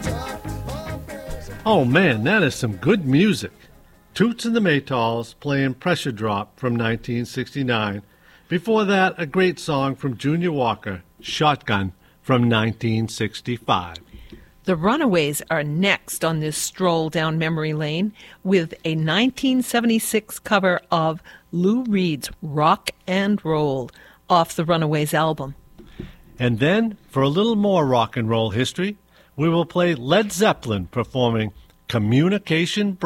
Oh man, that is some good music. Toots and the Maytals playing Pressure Drop from 1969. Before that, a great song from Junior Walker, Shotgun from 1965. The Runaways are next on this stroll down memory lane with a 1976 cover of Lou Reed's Rock and Roll off the Runaways album. And then, for a little more rock and roll history, we will play Led Zeppelin performing Communication